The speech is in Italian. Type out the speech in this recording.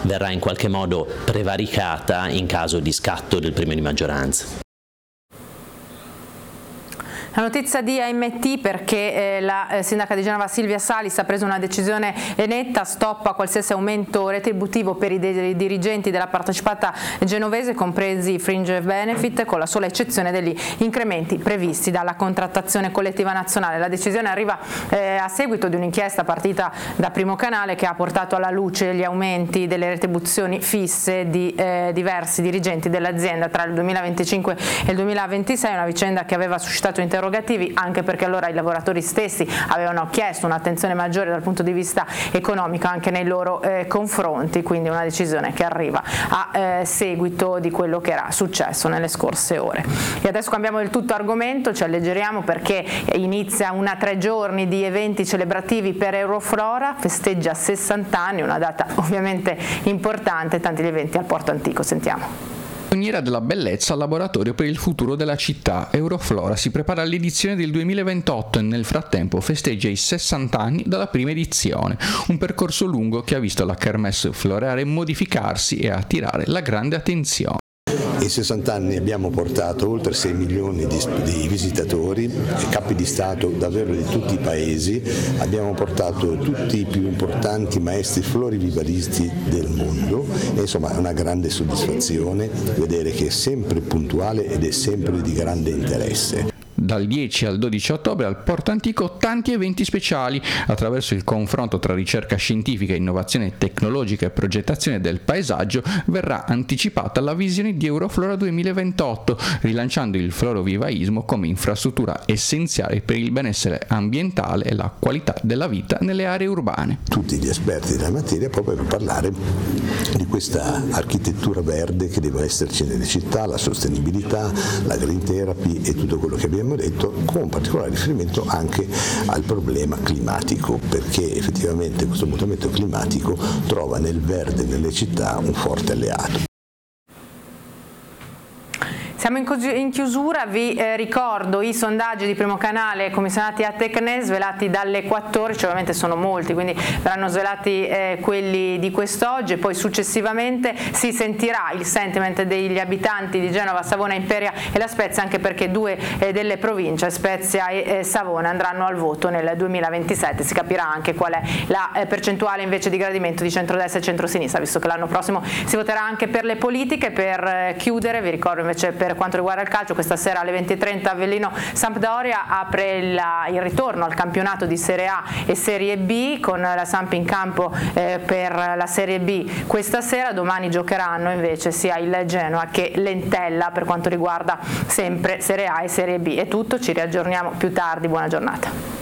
verrà in qualche modo prevaricata in caso di scatto del premio di maggioranza. La notizia di AMT, perché la sindaca di Genova Silvia Salis ha preso una decisione netta, stop a qualsiasi aumento retributivo per i dirigenti della partecipata genovese, compresi i fringe benefit, con la sola eccezione degli incrementi previsti dalla contrattazione collettiva nazionale. La decisione arriva a seguito di un'inchiesta partita da Primo Canale che ha portato alla luce gli aumenti delle retribuzioni fisse di diversi dirigenti dell'azienda tra il 2025 e il 2026, una vicenda che aveva suscitato interrogativi, anche perché allora i lavoratori stessi avevano chiesto un'attenzione maggiore dal punto di vista economico anche nei loro confronti, quindi una decisione che arriva a seguito di quello che era successo nelle scorse ore. E adesso cambiamo del tutto argomento, ci alleggeriamo perché inizia una 3 giorni di eventi celebrativi per Euroflora, festeggia 60 anni, una data ovviamente importante, tanti gli eventi al Porto Antico. Sentiamo. Pioniera della bellezza al laboratorio per il futuro della città, Euroflora si prepara all'edizione del 2028 e nel frattempo festeggia i 60 anni dalla prima edizione, un percorso lungo che ha visto la kermesse floreale modificarsi e attirare la grande attenzione. In 60 anni abbiamo portato oltre 6 milioni di visitatori, capi di Stato davvero di tutti i paesi, abbiamo portato tutti i più importanti maestri florivivalisti del mondo e insomma è una grande soddisfazione vedere che è sempre puntuale ed è sempre di grande interesse. Dal 10 al 12 ottobre al Porto Antico tanti eventi speciali attraverso il confronto tra ricerca scientifica, innovazione tecnologica e progettazione del paesaggio verrà anticipata la visione di Euroflora 2028, rilanciando il florovivaismo come infrastruttura essenziale per il benessere ambientale e la qualità della vita nelle aree urbane. Tutti gli esperti della materia proprio per parlare di questa architettura verde che deve esserci nelle città, la sostenibilità, la green therapy e tutto quello che abbiamo detto, con particolare riferimento anche al problema climatico, perché effettivamente questo mutamento climatico trova nel verde nelle città un forte alleato. Siamo in chiusura, vi ricordo i sondaggi di Primo Canale commissionati a Tecne svelati dalle 14, ovviamente sono molti, quindi verranno svelati quelli di quest'oggi e poi successivamente si sentirà il sentiment degli abitanti di Genova, Savona, Imperia e La Spezia, anche perché 2 delle province, Spezia e Savona, andranno al voto nel 2027, si capirà anche qual è la percentuale invece di gradimento di centrodestra e centrosinistra, visto che l'anno prossimo si voterà anche per le politiche. Per chiudere vi ricordo invece per quanto riguarda il calcio, questa sera alle 20:30 Avellino Sampdoria apre il ritorno al campionato di Serie A e Serie B con la Samp in campo per la Serie B questa sera. Domani giocheranno invece sia il Genoa che l'Entella per quanto riguarda sempre Serie A e Serie B. È tutto, ci riaggiorniamo più tardi, buona giornata.